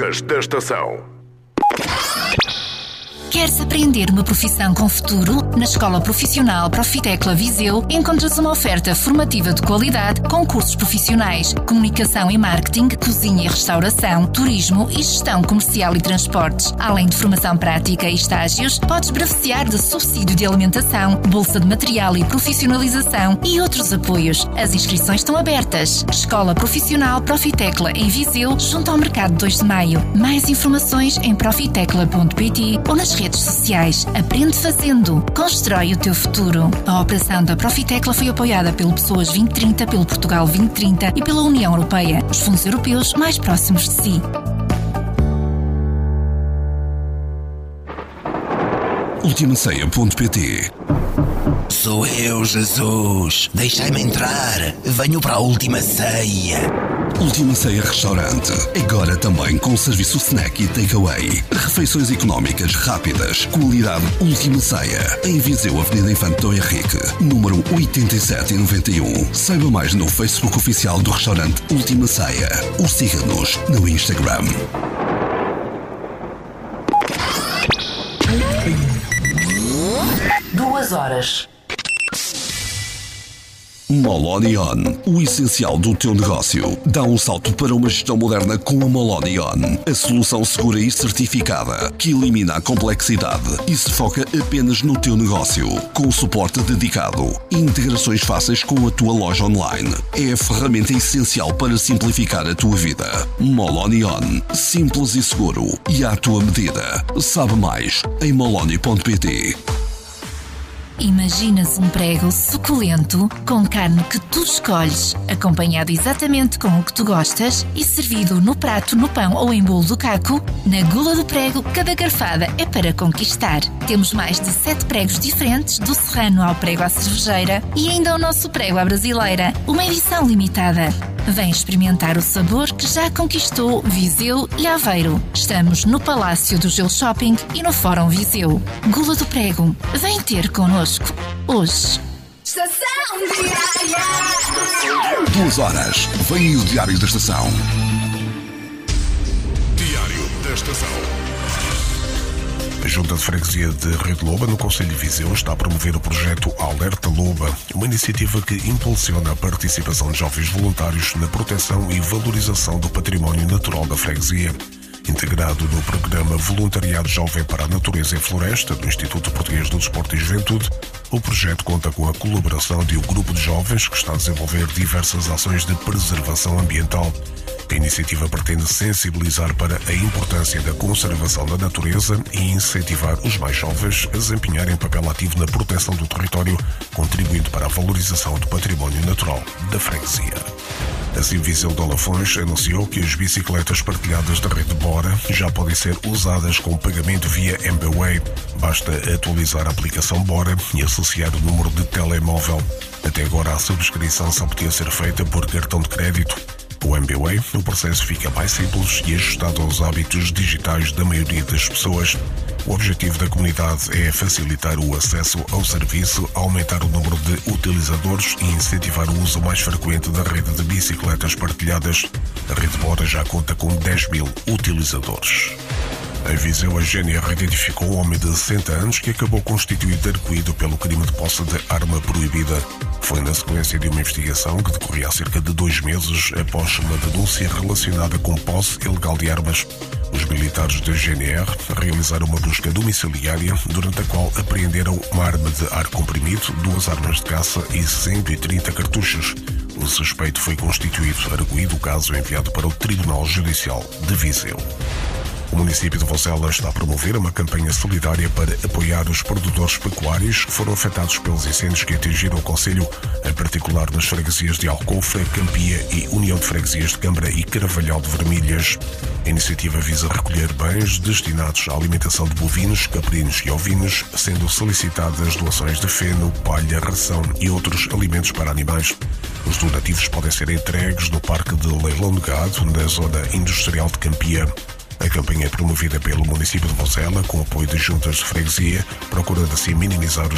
malucas da estação. Queres aprender uma profissão com futuro? Na Escola Profissional Profitecla Viseu encontras uma oferta formativa de qualidade com cursos profissionais, comunicação e marketing, cozinha e restauração, turismo e gestão comercial e transportes. Além de formação prática e estágios, podes beneficiar de subsídio de alimentação, bolsa de material e profissionalização e outros apoios. As inscrições estão abertas. Escola Profissional Profitecla em Viseu, junto ao Mercado 2 de Maio. Mais informações em profitecla.pt ou nas redes sociais. Aprende fazendo. Constrói o teu futuro. A operação da Profitecla foi apoiada pelo Pessoas 2030, pelo Portugal 2030 e pela União Europeia, os fundos europeus mais próximos de si. Ultimaceia.pt. Sou eu, Jesus. Deixai-me entrar. Venho para a Última Ceia. Última Ceia Restaurante. Agora também com serviço snack e takeaway. Refeições económicas rápidas. Qualidade Última Ceia. Em Viseu, Avenida Infante do Henrique, número 8791. Saiba mais no Facebook oficial do restaurante Última Ceia. Ou siga-nos no Instagram. Duas horas. Molonion, o essencial do teu negócio. Dá um salto para uma gestão moderna com a Molonion, a solução segura e certificada que elimina a complexidade e se foca apenas no teu negócio, com suporte dedicado e integrações fáceis com a tua loja online. É a ferramenta essencial para simplificar a tua vida. Molonion, simples e seguro e à tua medida. Sabe mais em moloni.pt. Imaginas um prego suculento com carne que tu escolhes, acompanhado exatamente com o que tu gostas e servido no prato, no pão ou em bolo do caco? Na Gula do Prego, cada garfada é para conquistar. Temos mais de 7 pregos diferentes, do serrano ao prego à cervejeira e ainda o nosso prego à brasileira, uma edição limitada. Vem experimentar o sabor que já conquistou Viseu e Aveiro. Estamos no Palácio do Gelo Shopping e no Fórum Viseu. Gula do Prego, vem ter connosco hoje. Estação Diária. 2 horas. Vem aí o Diário da Estação. Diário da Estação. A Junta de Freguesia de Rede Loba, no Concelho de Viseu, está a promover o projeto Alerta Loba, uma iniciativa que impulsiona a participação de jovens voluntários na proteção e valorização do património natural da freguesia. Integrado no programa Voluntariado Jovem para a Natureza e Floresta do Instituto Português do Desporto e Juventude, o projeto conta com a colaboração de um grupo de jovens que está a desenvolver diversas ações de preservação ambiental. A iniciativa pretende sensibilizar para a importância da conservação da natureza e incentivar os mais jovens a desempenharem papel ativo na proteção do território, contribuindo para a valorização do património natural da freguesia. Assim, Viseu de Lafões anunciou que as bicicletas partilhadas da rede Bora já podem ser usadas com pagamento via MBWay. Basta atualizar a aplicação Bora e associar o número de telemóvel. Até agora, a subscrição só podia ser feita por cartão de crédito. O MBWay, o processo fica mais simples e ajustado aos hábitos digitais da maioria das pessoas. O objetivo da comunidade é facilitar o acesso ao serviço, aumentar o número de utilizadores e incentivar o uso mais frequente da rede de bicicletas partilhadas. A rede Bora já conta com 10 mil utilizadores. Em Viseu, a GNR identificou um homem de 60 anos que acabou constituído arguido pelo crime de posse de arma proibida. Foi na sequência de uma investigação que decorria há cerca de 2 meses após uma denúncia relacionada com posse ilegal de armas. Os militares da GNR realizaram uma busca domiciliária, durante a qual apreenderam uma arma de ar comprimido, 2 armas de caça e 130 cartuchos. O suspeito foi constituído arguido, o caso enviado para o Tribunal Judicial de Viseu. O município de Vozela está a promover uma campanha solidária para apoiar os produtores pecuários que foram afetados pelos incêndios que atingiram o concelho, em particular nas freguesias de Alcofra, Campia e União de Freguesias de Câmara e Carvalhal de Vermelhas. A iniciativa visa recolher bens destinados à alimentação de bovinos, caprinos e ovinos, sendo solicitadas doações de feno, palha, ração e outros alimentos para animais. Os donativos podem ser entregues no Parque de Leilão de Gado, na zona industrial de Campia. A campanha é promovida pelo município de Vozela, com apoio de juntas de freguesia, procurando assim minimizar os